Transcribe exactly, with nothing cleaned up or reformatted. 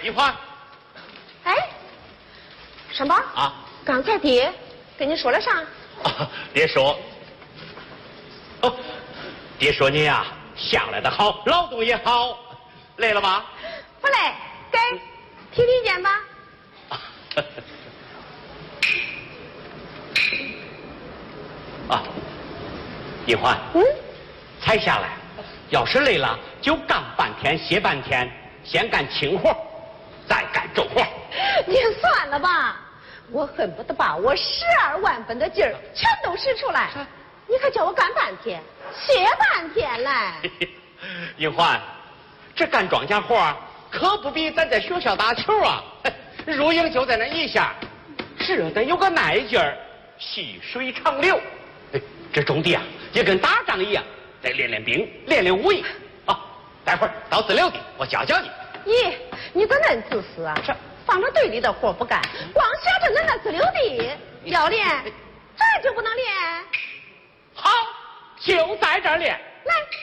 一环。 哎，什么？ 啊， 刚才爹跟你说了啥？ 啊、爹说，哦，爹说你呀、啊，想来的好，劳动也好，累了吧？ 不累，给提提肩吧。 啊，一环， 嗯， 才下来，要是累了就干半天歇半天，先干轻活，再干重活。 你算了吧，我恨不得把我十二万分的劲儿全都使出来，你还叫我干半天，歇半天嘞。 一环，这干庄稼活可不比咱在学校打球啊，入营就在那一下，这得有个耐劲儿，细水长流。这种地啊，也跟打仗一样，得练练兵，练练武艺啊。待会儿到自留地，我教教你。 咦，你咋恁自私啊？这放着队里的活不干，光想着恁那自留地要练，咱就不能练？ 好，就在这儿练。 来。